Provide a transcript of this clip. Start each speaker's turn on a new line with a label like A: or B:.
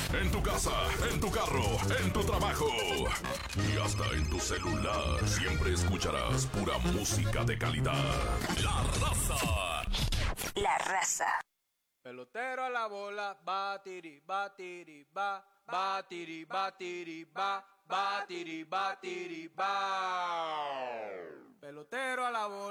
A: en tu casa, en tu carro, en tu trabajo y hasta en tu celular. Siempre escucharás pura música de calidad. La Raza.
B: La Raza.
C: Pelotero a la bola, batiri, batiri, ba, batiri, batiri, ba, batiri, batiri, ba. Pelotero a la bola.